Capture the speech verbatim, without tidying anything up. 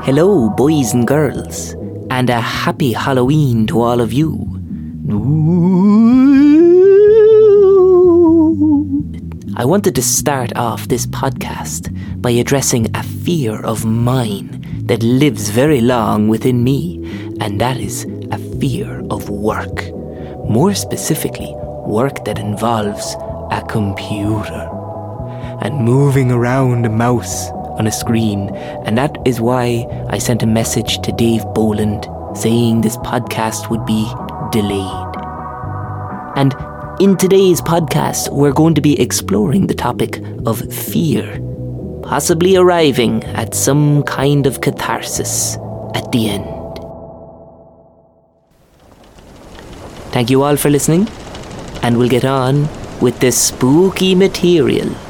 Hello, boys and girls, and a happy Halloween to all of you. I wanted to start off this podcast by addressing a fear of mine that lives very long within me, and that is a fear of work. More specifically, work that involves a computer and moving around a mouse on a screen. And that is why I sent a message to Dave Boland saying this podcast would be delayed. And in today's podcast, we're going to be exploring the topic of fear, possibly arriving at some kind of catharsis at the end. Thank you all for listening, and we'll get on with the spooky material.